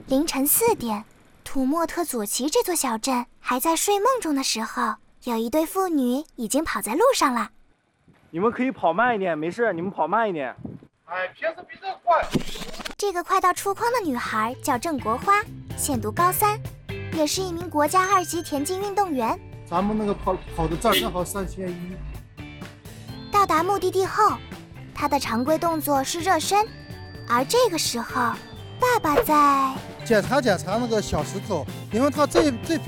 凌晨4点，图莫特佐奇这座小镇还在睡梦中的时候，有一对父女已经跑在路上了。 你们可以跑慢一点，没事，你们跑慢一点。 哎，平时比这快。 这个快到出框的女孩叫郑国花，现读高3，也是一名国家2级田径运动员。 咱们那个跑的这儿正好3100。 到达目的地后，她的常规动作是热身，而这个时候，爸爸在检查那个小石头，因为他这